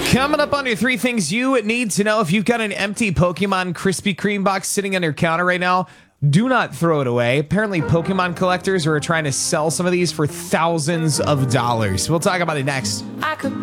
Coming up on your 3 things you need to know if you've got an empty Pokemon Krispy Kreme box sitting on your counter right now. Do not throw it away. Apparently, Pokemon collectors are trying to sell some of these for thousands of dollars. We'll talk about it next.